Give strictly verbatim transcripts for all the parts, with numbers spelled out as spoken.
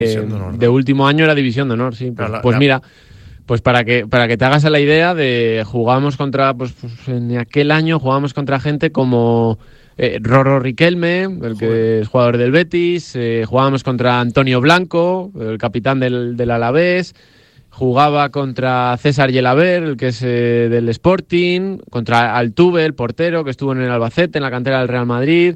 División de Honor, ¿no? De último año era División de Honor, sí. Pues, la, pues la... mira, pues para que para que te hagas a la idea de jugábamos contra, pues, pues en aquel año jugábamos contra gente como eh, Rorro Riquelme, el Joder. que es jugador del Betis, eh, jugábamos contra Antonio Blanco, el capitán del, del Alavés. Jugaba contra César Yelaber, el que es eh, del Sporting, contra Altuve, el portero, que estuvo en el Albacete, en la cantera del Real Madrid.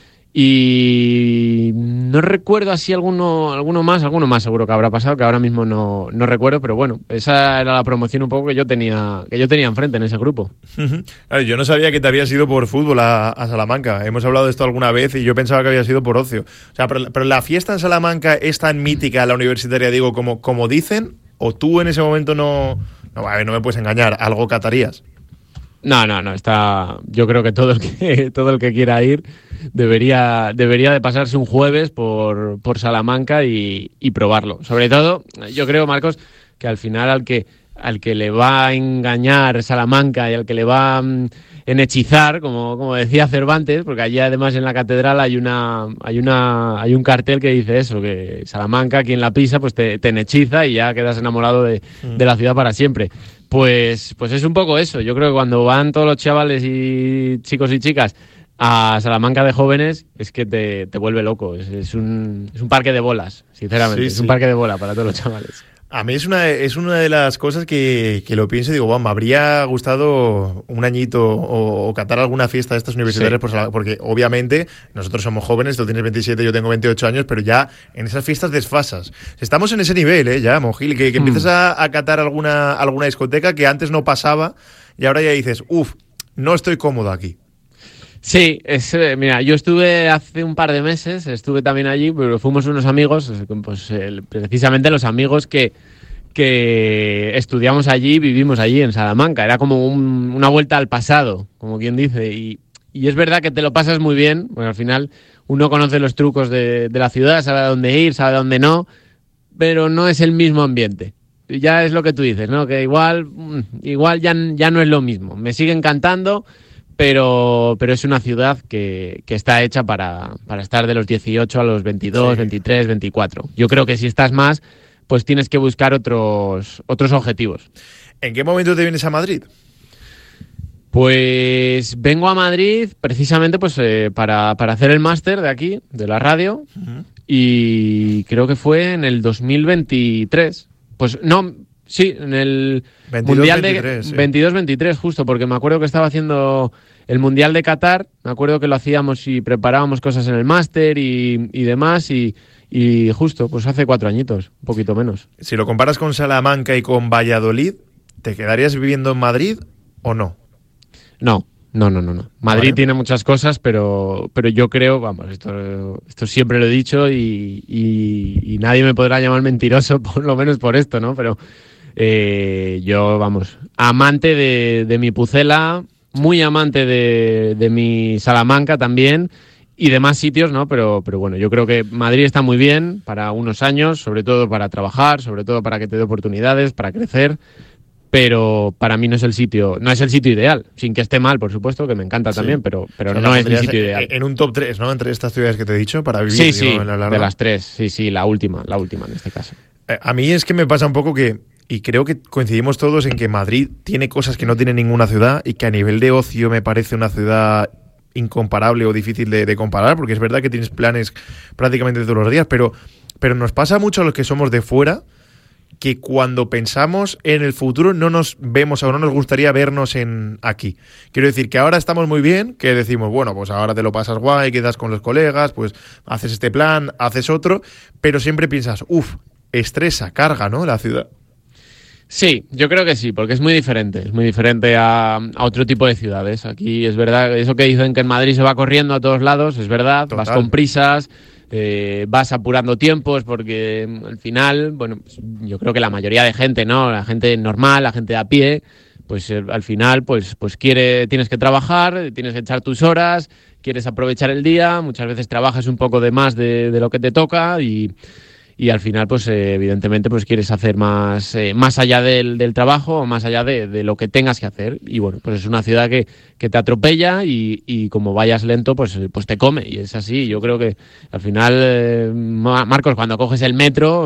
Y no recuerdo así alguno alguno más, alguno más seguro que habrá pasado, que ahora mismo no, no recuerdo, pero bueno, esa era la promoción un poco que yo tenía que yo tenía enfrente en ese grupo. Claro, yo no sabía que te habías ido por fútbol a, a Salamanca. Hemos hablado de esto alguna vez y yo pensaba que habías ido por ocio. O sea, pero, pero la fiesta en Salamanca es tan mítica, la universitaria, digo, como, como dicen, o tú en ese momento no, no, a ver, no me puedes engañar, algo catarías. No, no, no, está. Yo creo que todo el que todo el que quiera ir debería debería de pasarse un jueves por, por Salamanca y, y probarlo. Sobre todo, yo creo, Marcos, que al final al que al que le va a engañar Salamanca y al que le va a enhechizar, como, como decía Cervantes, porque allí además en la catedral hay una hay una hay un cartel que dice eso, que Salamanca, quien la pisa, pues te, te enhechiza y ya quedas enamorado de, mm. de la ciudad para siempre. Pues, pues es un poco eso. Yo creo que cuando van todos los chavales y chicos y chicas a Salamanca de jóvenes, es que te, te vuelve loco. Es, es, un, es un parque de bolas, sinceramente. Sí, es sí. un parque de bola para todos los chavales. A mí es una, es una de las cosas que, que lo pienso y digo, bueno, me habría gustado un añito o, o catar alguna fiesta de estas universitarias, sí. por, porque obviamente nosotros somos jóvenes, tú tienes veintisiete, yo tengo veintiocho años, pero ya en esas fiestas desfasas. Estamos en ese nivel, ¿eh? Ya, Mongil, que, que mm. empiezas a, a catar alguna, alguna discoteca que antes no pasaba y ahora ya dices, uff, no estoy cómodo aquí. Sí, es, mira, yo estuve hace un par de meses, estuve también allí, pero fuimos unos amigos, pues el, precisamente los amigos que, que estudiamos allí, vivimos allí en Salamanca. Era como un, una vuelta al pasado, como quien dice, y, y es verdad que te lo pasas muy bien, bueno, al final uno conoce los trucos de, de la ciudad, sabe a dónde ir, sabe a dónde no, pero no es el mismo ambiente. Ya es lo que tú dices, ¿no? Que igual, igual ya, ya no es lo mismo. Me sigue encantando, Pero, pero es una ciudad que, que está hecha para, para estar de los dieciocho a los veintidós, sí. veintitrés, veinticuatro. Yo creo que si estás más, pues tienes que buscar otros, otros objetivos. ¿En qué momento te vienes a Madrid? Pues vengo a Madrid precisamente pues, eh, para, para hacer el máster de aquí, de la radio, uh-huh. y creo que fue en el dos mil veintitrés. Pues no... Sí, en el veintidós, Mundial de veintitrés, sí. veintidós veintitrés, justo, porque me acuerdo que estaba haciendo el Mundial de Qatar, me acuerdo que lo hacíamos y preparábamos cosas en el máster y, y demás, y, y justo, pues hace cuatro añitos, un poquito menos. Si lo comparas con Salamanca y con Valladolid, ¿te quedarías viviendo en Madrid o no? No. No, no, no, no. Madrid vale. tiene muchas cosas, pero, pero yo creo, vamos, esto, esto siempre lo he dicho y, y, y nadie me podrá llamar mentiroso, por lo menos por esto, ¿no? Pero eh, yo, vamos, amante de, de mi Pucela, muy amante de, de mi Salamanca también y de más sitios, ¿no? Pero, pero bueno, yo creo que Madrid está muy bien para unos años, sobre todo para trabajar, sobre todo para que te dé oportunidades, para crecer. Pero para mí no es el sitio, no es el sitio ideal, sin que esté mal, por supuesto, que me encanta sí. también, pero, pero o sea, no es mi sitio ideal. En un top tres, ¿no? Entre estas ciudades que te he dicho, para vivir. Sí, sí, digo, en la de las tres, sí, sí, la última, la última en este caso. Eh, a mí es que me pasa un poco que, y creo que coincidimos todos en que Madrid tiene cosas que no tiene ninguna ciudad y que a nivel de ocio me parece una ciudad incomparable o difícil de, de comparar, porque es verdad que tienes planes prácticamente todos los días, pero, pero nos pasa mucho a los que somos de fuera, que cuando pensamos en el futuro no nos vemos o no nos gustaría vernos en aquí. Quiero decir que ahora estamos muy bien, que decimos, bueno, pues ahora te lo pasas guay, quedas con los colegas, pues haces este plan, haces otro, pero siempre piensas, uff, estresa, carga, ¿no? La ciudad. Sí, yo creo que sí, porque es muy diferente, es muy diferente a, a otro tipo de ciudades. Aquí es verdad, eso que dicen que en Madrid se va corriendo a todos lados, es verdad, Total. Vas con prisas, Eh, vas apurando tiempos porque al final, bueno, pues yo creo que la mayoría de gente, ¿no? La gente normal, la gente de a pie, pues eh, al final, pues, pues quiere, tienes que trabajar, tienes que echar tus horas, quieres aprovechar el día, muchas veces trabajas un poco de más de, de lo que te toca y, y al final, pues eh, evidentemente, pues quieres hacer más, eh, más allá del, del trabajo, más allá de, de lo que tengas que hacer. Y bueno, pues es una ciudad que, que te atropella y, y como vayas lento, pues, pues te come. Y es así. Yo creo que al final, eh, Marcos, cuando coges el metro,